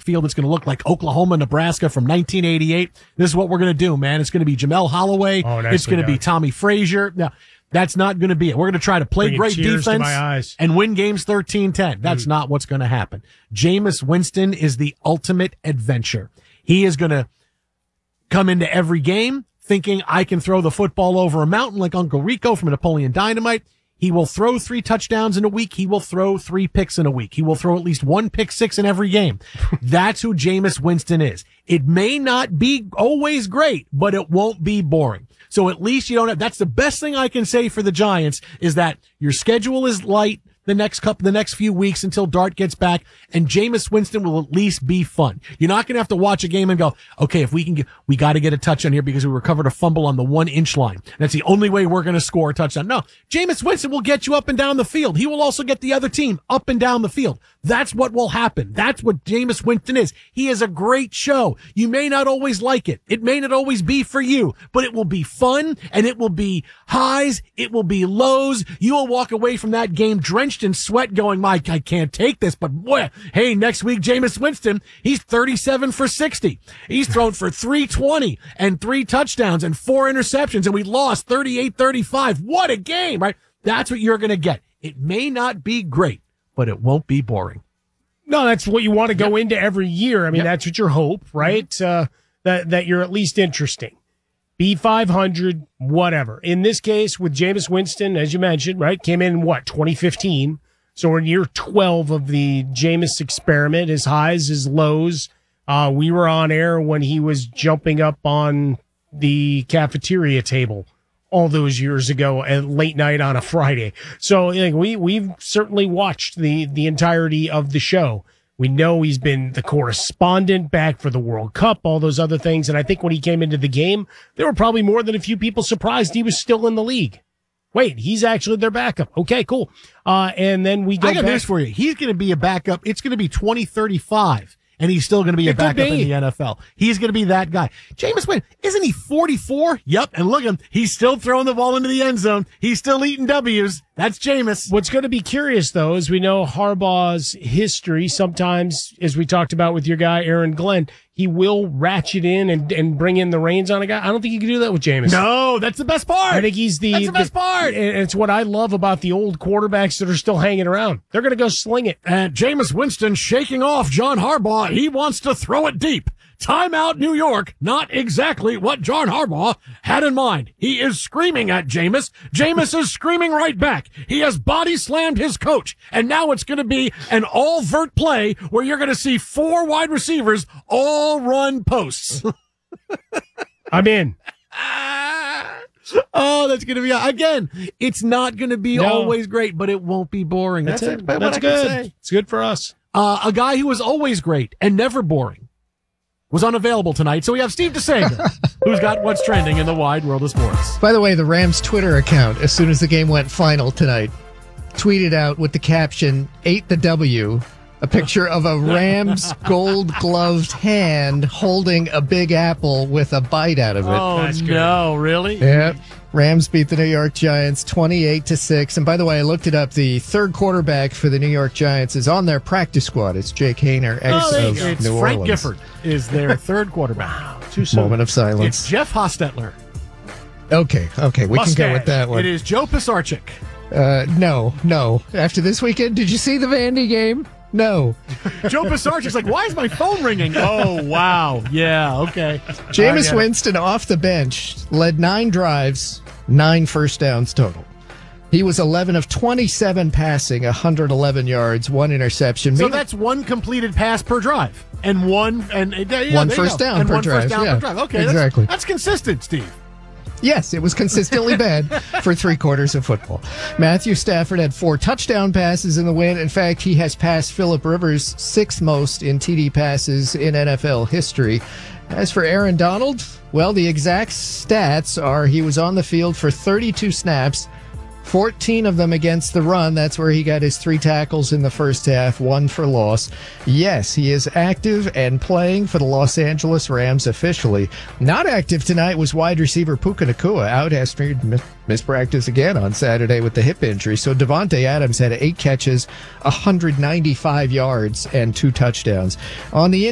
backfield. It's going to look like Oklahoma, Nebraska from 1988. This is what we're going to do, man. It's going to be Jamel Holloway. It's going to be Tommy Frazier. Now, that's not going to be it. We're going to try to play great defense and win games 13-10. That's not what's going to happen. Jameis Winston is the ultimate adventure. He is going to come into every game thinking I can throw the football over a mountain like Uncle Rico from Napoleon Dynamite. He will throw 3 touchdowns in a week. He will throw 3 picks in a week. He will throw at least 1 pick six in every game. That's who Jameis Winston is. It may not be always great, but it won't be boring. So at least you don't have, that's the best thing I can say for the Giants is that your schedule is light the next few weeks until Dart gets back, and Jameis Winston will at least be fun. You're not going to have to watch a game and go, okay, if we got to get a touchdown here because we recovered a fumble on the 1-inch line. That's the only way we're going to score a touchdown. No, Jameis Winston will get you up and down the field. He will also get the other team up and down the field. That's what will happen. That's what Jameis Winston is. He is a great show. You may not always like it. It may not always be for you, but it will be fun, and it will be highs. It will be lows. You will walk away from that game drenched in sweat going, Mike, I can't take this, but boy, hey, next week, Jameis Winston, he's 37 for 60. He's thrown for 320 and 3 touchdowns and 4 interceptions, and we lost 38-35. What a game, right? That's what you're going to get. It may not be great, but it won't be boring. No, that's what you want to go into every year. I mean, that's what your hope, right? That you're at least interesting. Be 500, whatever. In this case, with Jameis Winston, as you mentioned, right, came in, 2015? So we're in year 12 of the Jameis experiment, his highs, his lows. We were on air when he was jumping up on the cafeteria table all those years ago at late night on a Friday. So we've certainly watched the entirety of the show. We know he's been the correspondent back for the World Cup, all those other things. And I think when he came into the game, there were probably more than a few people surprised he was still in the league. Wait, he's actually their backup. Okay, cool. And then we go I got news for you. He's going to be a backup. It's going to be 2035. And he's still going to be a backup in the NFL. He's going to be that guy. Jameis Winston, isn't he 44? Yep. And look at him. He's still throwing the ball into the end zone. He's still eating W's. That's Jameis. What's going to be curious, though, is we know Harbaugh's history. Sometimes, as we talked about with your guy, Aaron Glenn, he will ratchet in and bring in the reins on a guy. I don't think he can do that with Jameis. No, that's the best part. I think that's the best part. And it's what I love about the old quarterbacks that are still hanging around. They're going to go sling it. And Jameis Winston shaking off John Harbaugh. He wants to throw it deep. Timeout, New York. Not exactly what John Harbaugh had in mind. He is screaming at Jameis. Jameis is screaming right back. He has body slammed his coach. And now it's going to be an all-vert play where you're going to see 4 wide receivers all run posts. I'm in. Oh, that's going to be, again, it's not going to be always great, but it won't be boring. That's it. That's good. It's good for us. A guy who was always great and never boring was unavailable tonight. So we have Steve DeSager, who's got what's trending in the wide world of sports. By the way, the Rams Twitter account, as soon as the game went final tonight, tweeted out with the caption, "Ate the W," a picture of a Rams gold-gloved hand holding a Big Apple with a bite out of it. Oh, no, really? Yeah. Rams beat the New York Giants 28-6. And by the way, I looked it up. The third quarterback for the New York Giants is on their practice squad. It's Jake Haener, it's New Frank Orleans. Gifford is their third quarterback. Wow, too soon. Moment of silence. It's Jeff Hostetler. Okay, we can go with that one. It is Joe Pisarcik. No. After this weekend, did you see the Vandy game? No. Joe Pisarcik's like, why is my phone ringing? Oh, wow. Yeah, okay. Jameis Winston off the bench led 9 drives, 9 first downs total. He was 11 of 27 passing, 111 yards, 1 interception. So that's 1 completed pass per drive. And one first down per drive. Okay, exactly. That's consistent, Steve. Yes, it was consistently bad for 3 quarters of football. Matthew Stafford had 4 touchdown passes in the win. In fact, he has passed Phillip Rivers 6th most in TD passes in NFL history. As for Aaron Donald, well, the exact stats are he was on the field for 32 snaps, 14 of them against the run. That's where he got his 3 tackles in the first half, 1 for loss. Yes, he is active and playing for the Los Angeles Rams officially. Not active tonight was wide receiver Puka Nacua, out after mispractice again on Saturday with the hip injury. So Devontae Adams had 8 catches, 195 yards, and 2 touchdowns. On the